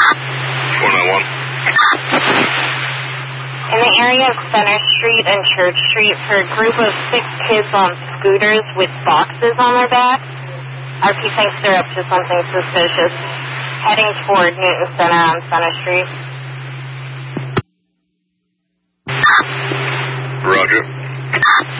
In the area of Center Street and Church Street, for a group of 6 kids on scooters with boxes on their backs. RP thinks they're up to something suspicious. Heading toward Newton Center on Center Street. Roger.